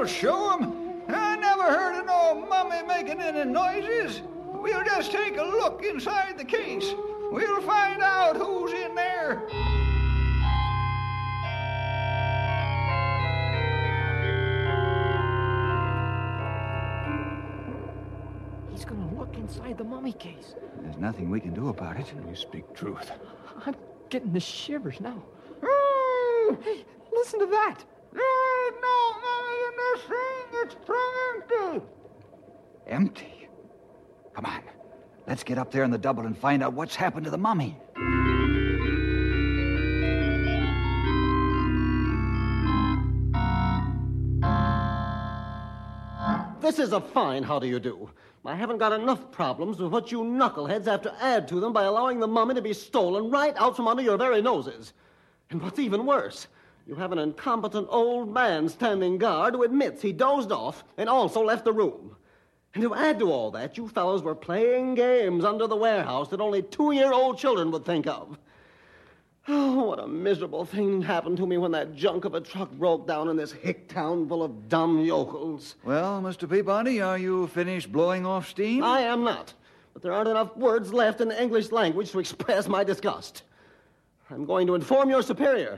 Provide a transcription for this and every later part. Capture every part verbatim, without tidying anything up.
I'll show 'em. I never heard of no mummy making any noises. We'll just take a look inside the case. We'll find out who's in there. He's gonna look inside the mummy case. There's nothing we can do about it. You speak truth. I'm getting the shivers now. Oh, Hey, listen to that. there's no mummy in this thing. It's plumb empty. Empty? Come on. Let's get up there in the double and find out what's happened to the mummy. This is a fine how do you do. I haven't got enough problems with what you knuckleheads have to add to them by allowing the mummy to be stolen right out from under your very noses. And what's even worse, you have an incompetent old man standing guard who admits he dozed off and also left the room. And to add to all that, you fellows were playing games under the warehouse that only two-year-old children would think of. Oh, what a miserable thing happened to me when that junk of a truck broke down in this hick town full of dumb yokels. Well, Mister Peabody, are you finished blowing off steam? I am not, but there aren't enough words left in the English language to express my disgust. I'm going to inform your superior.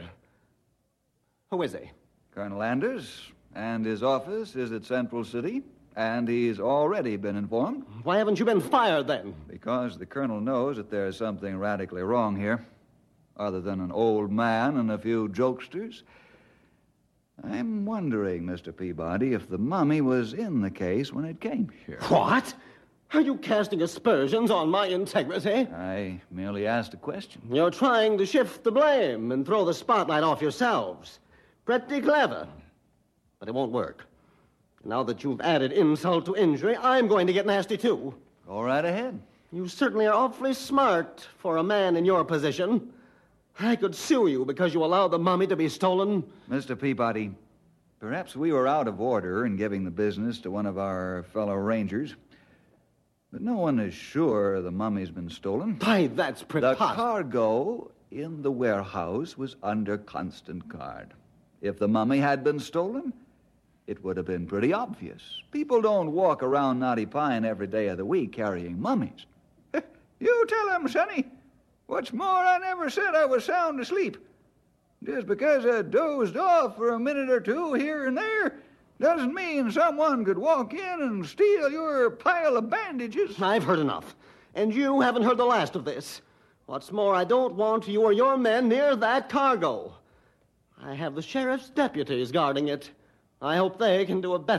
Who is he? Colonel Anders, and his office is at Central City, and he's already been informed. Why haven't you been fired then? Because the colonel knows that there's something radically wrong here. Other than an old man and a few jokesters. I'm wondering, Mister Peabody, if the mummy was in the case when it came here. What? Are you casting aspersions on my integrity? I merely asked a question. You're trying to shift the blame and throw the spotlight off yourselves. Pretty clever. But it won't work. Now that you've added insult to injury, I'm going to get nasty too. Go right ahead. You certainly are awfully smart for a man in your position. I could sue you because you allowed the mummy to be stolen. Mister Peabody, perhaps we were out of order in giving the business to one of our fellow rangers. But no one is sure the mummy's been stolen. Why, that's The preposterous. cargo in the warehouse was under constant guard. If the mummy had been stolen, it would have been pretty obvious. People don't walk around Knotty Pine every day of the week carrying mummies. You tell him, Sonny. What's more, I never said I was sound asleep. Just because I dozed off for a minute or two here and there doesn't mean someone could walk in and steal your pile of bandages. I've heard enough. And you haven't heard the last of this. What's more, I don't want you or your men near that cargo. I have the sheriff's deputies guarding it. I hope they can do a better